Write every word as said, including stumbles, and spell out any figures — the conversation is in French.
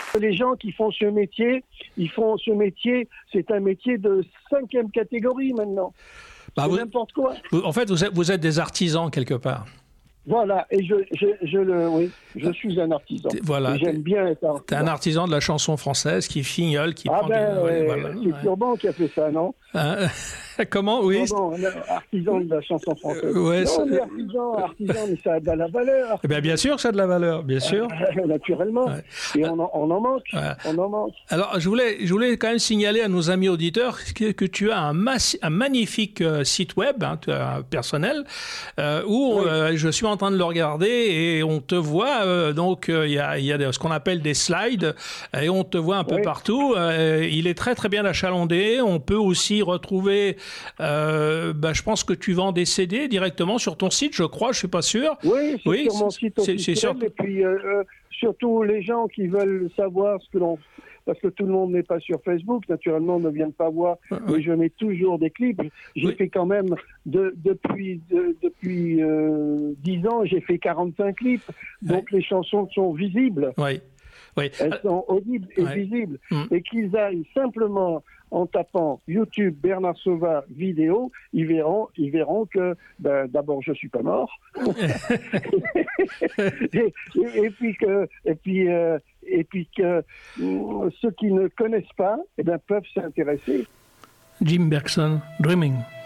Les gens qui font ce métier, ils font ce métier, c'est un métier de cinquième catégorie maintenant. Bah, c'est vous, n'importe quoi. Vous, en fait, vous êtes, vous êtes des artisans quelque part. Voilà, et je, je, je le, oui, je suis un artisan. Voilà, et j'aime bien être artisan. T'es un artisan de la chanson française qui fignole, qui ah prend ben, des... ouais, voilà, c'est ouais. Turban qui a fait ça, non? Hein Comment, oui. Turban, artisan de la chanson française. Euh, ouais, non, mais artisan, artisan, mais ça a de la valeur. Eh bien, bien sûr, ça a de la valeur, bien sûr. Naturellement. Ouais. Et on en, on en manque. Ouais. On en manque. Alors, je voulais, je voulais quand même signaler à nos amis auditeurs que, que tu as un, mas, un magnifique euh, site web hein, personnel euh, où oui. euh, je suis en train de le regarder et on te voit. Euh, donc, il euh, y a, y a ce qu'on appelle des slides et on te voit un peu oui. partout. Euh, il est très, très bien achalandé. On peut aussi retrouver... Euh, bah, je pense que tu vends des C D directement sur ton site, je crois, je suis pas sûr. Oui, c'est oui, sur mon site officiel. C'est sur... Et puis euh, euh, surtout les gens qui veulent savoir ce que l'on, parce que tout le monde n'est pas sur Facebook, naturellement, ne viennent pas voir. Oui. Mais je mets toujours des clips. J'ai oui. fait quand même de, depuis de, depuis euh, dix ans, j'ai fait quarante-cinq clips. Donc oui. les chansons sont visibles. Oui. Oui. Elles sont audibles et oui. visibles. Mm. Et qu'ils aillent simplement en tapant YouTube Bernard Sauvage vidéo, ils verront, ils verront que ben, d'abord je suis pas mort, et, et, et puis que, et puis, euh, et puis que euh, ceux qui ne connaissent pas, eh ben, peuvent s'intéresser. Jim Bergson, Dreaming.